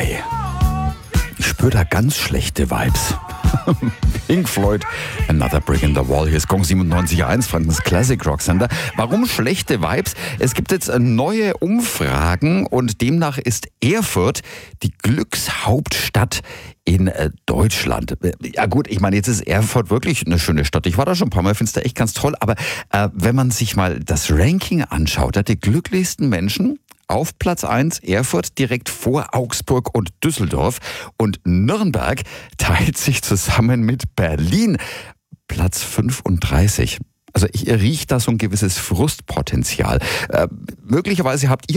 3. Ich spüre da ganz schlechte Vibes. Pink Floyd, Another Brick in the Wall. Hier ist Gong 97.1, Frankens Classic Rock Sender. Warum schlechte Vibes? Es gibt jetzt neue Umfragen und demnach ist Erfurt die Glückshauptstadt in Deutschland. Ja gut, ich meine, jetzt ist Erfurt wirklich eine schöne Stadt. Ich war da schon ein paar Mal, finde es da echt ganz toll. Aber wenn man sich mal das Ranking anschaut, hat die glücklichsten Menschen auf Platz 1 Erfurt, direkt vor Augsburg und Düsseldorf. Und Nürnberg teilt sich zusammen mit Berlin Platz 35. Also ich rieche da so ein gewisses Frustpotenzial. Möglicherweise habt ihr